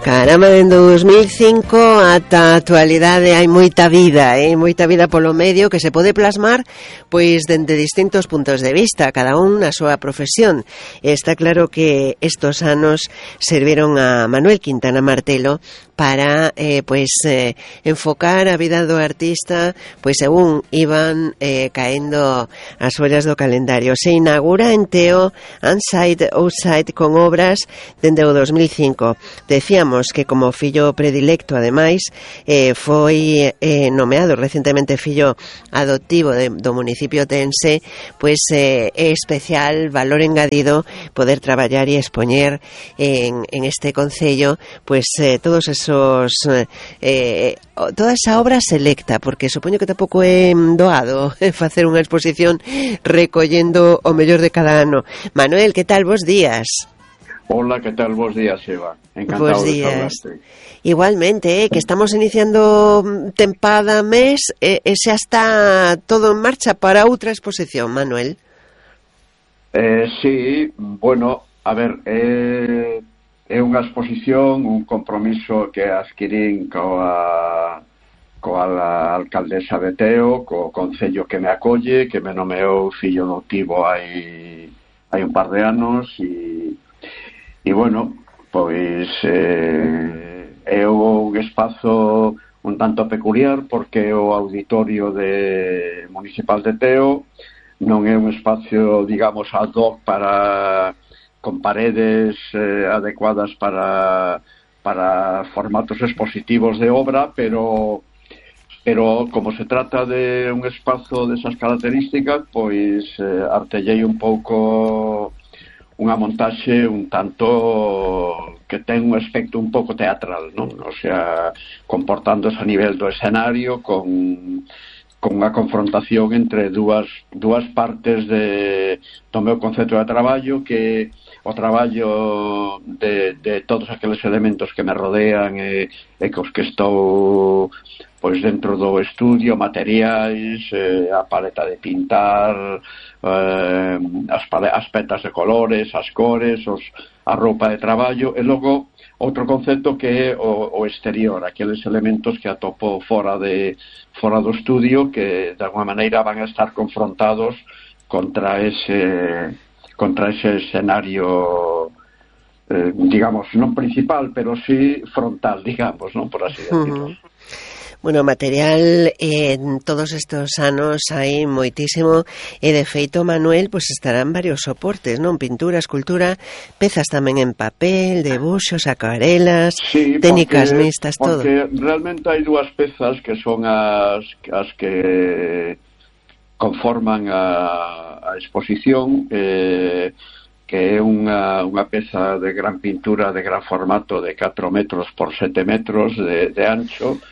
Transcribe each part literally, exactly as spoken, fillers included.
Caramba, dende dos mil cinco ata a actualidade hai moita vida, eh? moita vida polo medio que se pode plasmar pois dende distintos puntos de vista, cada un na súa profesión. Está claro que estos anos serviron a Manuel Quintana Martelo para eh, pois eh, enfocar a vida do artista pois según iban eh, caendo as follas do calendario. Se inaugura en Teo Inside Outside con obras dende o dos mil cinco. Decíamos que como fillo predilecto, ademais, eh, foi eh, nomeado recentemente fillo adoptivo de, do municipio tense, pois eh, é especial valor engadido poder traballar e expoñer en, en este concello pois eh, todos esos eh, toda esa obra selecta, porque supoño que tampouco é doado facer unha exposición recollendo o mellor de cada ano. Manuel, que tal? Bos días. Hola, ¿qué tal? Bos días, Eva. Encantado Bos días. de saludarte. Igualmente, eh, que estamos iniciando tempada mes e eh, xa está todo en marcha para outra exposición, Manuel. Eh, sí, bueno, a ver, eh, é unha exposición, un compromiso que adquirín coa, coa alcaldesa de Teo, co concello que me acolle, que me nomeou fillo adoptivo hai, hai un par de anos e E, bueno, pois eh, é un espazo un tanto peculiar porque o auditorio de municipal de Teo non é un espacio, digamos, ad hoc para con paredes eh, adecuadas para para formatos expositivos de obra, pero pero como se trata de un espazo desas características, pois eh, artellei un pouco unha montaxe un tanto que ten un aspecto un pouco teatral, non? O sea, comportándose a nivel do escenario con, con unha confrontación entre dúas, dúas partes de, do meu concepto de traballo, que o traballo de, de todos aqueles elementos que me rodean e, e cos que estou pois dentro do estudio, materiais, eh, a paleta de pintar, eh, as, as petas de colores, as cores, os, a roupa de traballo, e logo outro concepto que é o, o exterior, aqueles elementos que atopo fora de fora do estudio que de alguma maneira van a estar confrontados contra ese contra ese escenario eh, digamos, non principal, pero sí frontal, digamos, non, por así decirlo. Uh-huh. Bueno, material eh, en todos estes anos hai moitísimo e de feito, Manuel, pois estarán varios soportes, non? Pintura, escultura, pezas tamén en papel, debuxos, acuarelas, sí, técnicas porque, mixtas, todo. Porque realmente hai dúas pezas que son as, as que conforman a, a exposición, eh, que é unha, unha peza de gran pintura, de gran formato, de catro metros por sete metros de, de ancho,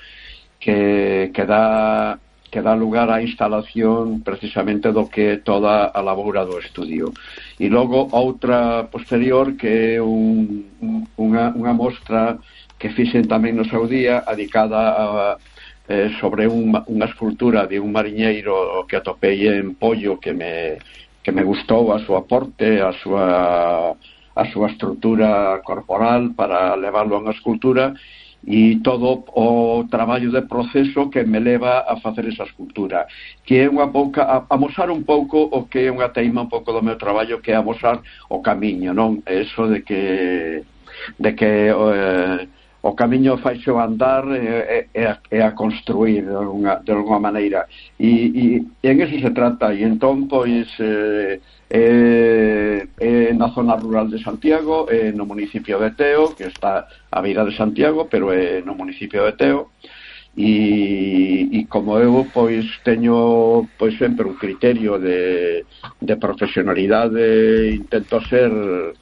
que, que, dá, que dá lugar á instalación precisamente do que é toda a laboura do estudio. E logo outra posterior que é un, unha, unha mostra que fixen tamén no seu día, dedicada a, eh, sobre un, unha escultura de un mariñeiro que atopei en Pollo, que me, que me gustou a súa porte, a súa, a súa estrutura corporal para levarlo a unha escultura, e todo o traballo de proceso que me leva a facer esa escultura, que é unha pouca a, a mostrar un pouco o que é unha teima un pouco do meu traballo, que é a mostrar o camiño, non? Eso de que de que eh, o camiño faixo andar e, e, a, e a construir de alguna, de alguna maneira, e, e, e en eso se trata. E entón, pois eh, é, é na zona rural de Santiago, é no municipio de Teo, que está a beira de Santiago, pero é no municipio de Teo, e, e como eu pois teño pois sempre un criterio de, de profesionalidade, intento ser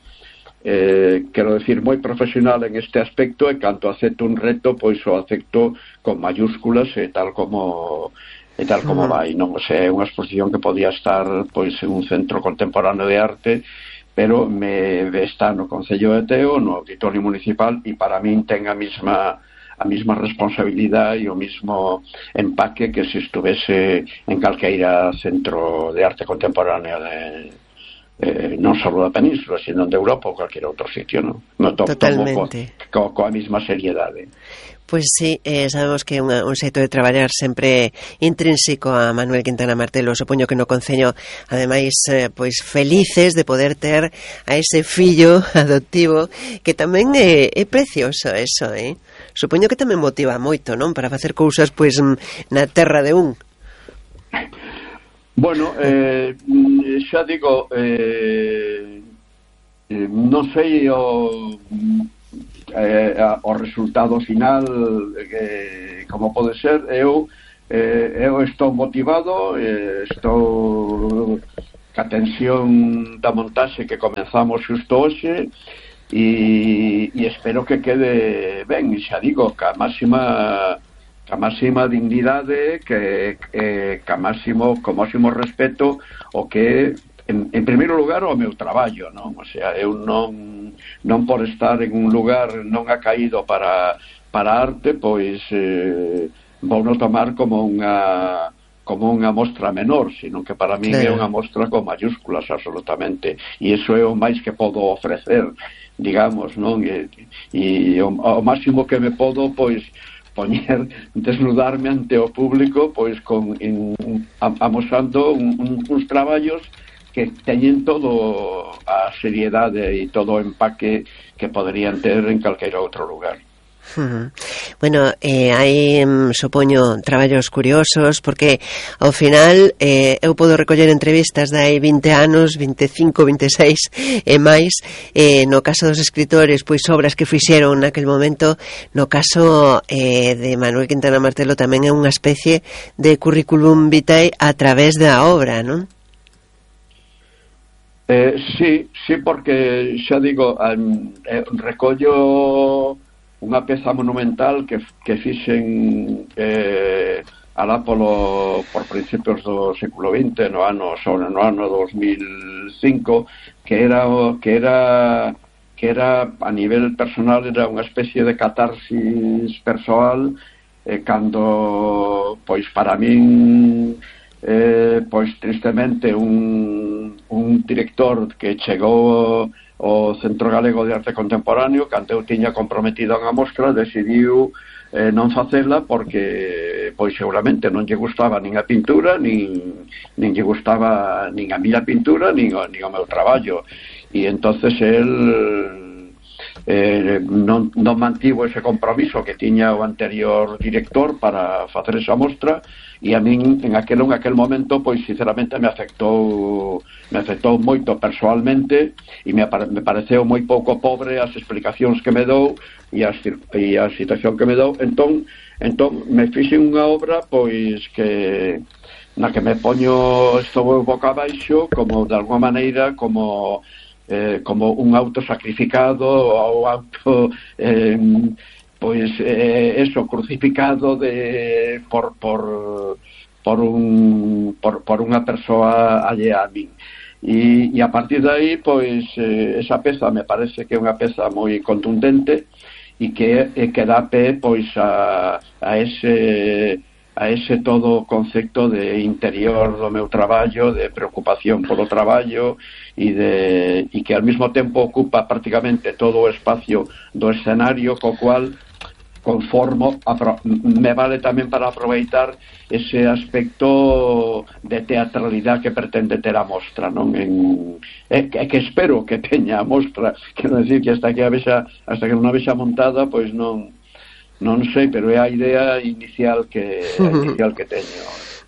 eh, quero decir, moi profesional en este aspecto, e canto acepto un reto, pois o acepto con mayúsculas e tal como e tal como uh-huh. vai, non? O sea, é unha exposición que podía estar pois en un centro contemporáneo de arte, pero me está no Concello de Teo, no Auditorio Municipal, e para min ten a mesma a mesma responsabilidade e o mesmo empaque que se estuvese en calqueira centro de arte contemporánea de eh, non só da Península, sino de Europa ou calquer outro sitio, non? No to, Totalmente. Co, co, coa mesma seriedade. Pois sí, eh, sabemos que é un, un xeito de traballar sempre intrínseco a Manuel Quintana Martelo. Supoño que no Concello, ademais, eh, pois felices de poder ter a ese fillo adoptivo, que tamén é, é precioso eso, eh? Supoño que tamén motiva moito, non? Para facer cousas, pois, na terra de un. Bueno, eh, xa digo, eh, eh, non sei o, eh, o resultado final, eh, como pode ser. Eu, eh, eu estou motivado, eh, estou ca tensión da montaxe que comenzamos xusto hoxe, e, e espero que quede ben, e xa digo, ca máxima... ca máxima dignidade, que eh, ca máximo, co máximo respeto o que en, en primeiro lugar o meu traballo, non? O sea, eu non non por estar en un lugar non acaído para para arte, pois eh, vou non tomar como unha como unha mostra menor, sino que para min é unha mostra con mayúsculas absolutamente, e iso é o máis que podo ofrecer, digamos, non? E, e o, o máximo que me podo, pois poñer, desnudarme ante o público, pois con in, amosando un, un, uns traballos que teñen todo a seriedade e todo o empaque que poderían ter en calquera outro lugar. Uh-huh. Bueno, eh, hai, um, supoño, traballos curiosos, porque ao final eh, eu podo recoller entrevistas de hai vinte anos, vinte e cinco, vinte e seis e máis, eh, no caso dos escritores, pois obras que fixeron naquele momento. No caso eh, de Manuel Quintana Martelo tamén é unha especie de currículum vitae a través da obra, non? Eh, sí, sí, porque xa digo, um, eh, recollo unha peza monumental que, que fixen eh, alá polo, por principios do século vinte, no ano, sobre no ano dos mil cinco, que era que era que era a nivel personal, era unha especie de catarsis persoal, eh, cando, pois para min, eh, pois tristemente un, un director que chegou o Centro Galego de Arte Contemporáneo, cando eu tiña comprometido unha mostra, decidiu eh, non facela porque pois seguramente non lle gustaba nin a pintura, nin, nin lle gustaba nin a miña pintura, nin o, nin o meu traballo, e entonces el eh, non, non mantivo ese compromiso que tiña o anterior director para facer esa mostra, e a min en aquel, en aquel momento, pois sinceramente me afectou me afectou moito persoalmente, e me, me pareceu moi pouco pobre as explicacións que me dou e, as, e a situación que me dou. Entón, entón me fixen unha obra pois que na que me poño, estou boca abaixo, como de alguma maneira como eh, como un auto sacrificado ou auto eh, pois eh, eso, crucificado de por por por un por, por unha persoa allea a min, e, e a partir de aí pois eh, esa peza me parece que é unha peza moi contundente e que, e que dá pé pois a, a ese a ese todo concepto de interior do meu traballo, de preocupación polo traballo, e de e que ao mesmo tempo ocupa prácticamente todo o espacio do escenario, co cual conformo, me vale tamén para aproveitar ese aspecto de teatralidade que pretende ter a mostra, non? En, é, é que espero que teña a mostra, quero decir que hasta que a vexa, hasta que non a vexa montada, pois non non sei, pero é a idea inicial que a inicial que teño.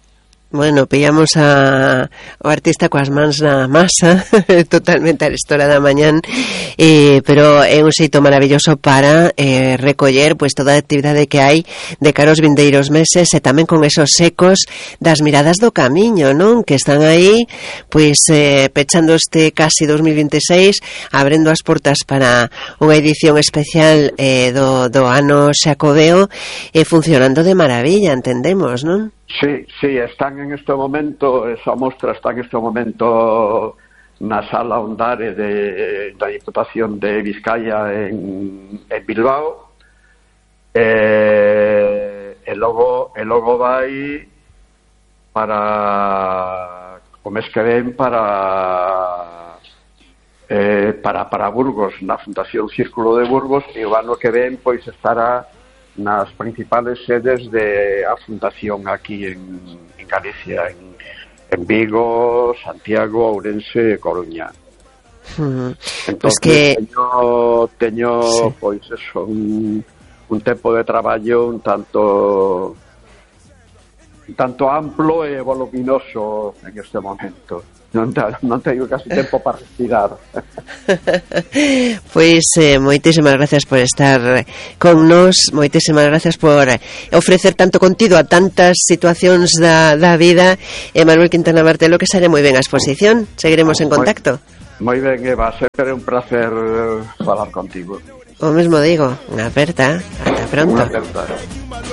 Bueno, pillamos a o artista coas mans na masa, totalmente a história da mañán, eh, pero é un xeito maravilloso para eh, recoller pois toda a actividade que hai de cara aos vindeiros meses, e tamén con esos ecos das miradas do camiño, non? Que están aí, pois eh, pechando este casi dos mil veintiséis, abrendo as portas para unha edición especial eh, do, do ano xacobeo, e eh, funcionando de maravilla, entendemos, non? Sí, sí, están en este momento, esa mostra está en este momento na sala Ondare de, da Diputación de Vizcaya en, en Bilbao, e, e logo e logo vai para o mes que ven para eh, para, para Burgos na Fundación Círculo de Burgos, e o ano que ven pois estará nas principales sedes de a Fundación aquí en, en Galicia, en, en Vigo, Santiago, Ourense e Coruña. Uh-huh. Entón, pues que... teño, teño sí. pois eso, un, un tempo de traballo un tanto un tanto amplo e voluminoso en este momento. Non, non teño casi tempo para respirar. Pois eh, moitísimas gracias por estar con nos, moitísimas gracias por ofrecer tanto contido a tantas situacións da, da vida. E Manuel Quintana Martelo, que sale moi ben a exposición. Seguiremos en contacto. Moi ben, Eva, sempre un placer falar contigo. O mesmo digo, unha aperta. Ata pronto. Unha aperta.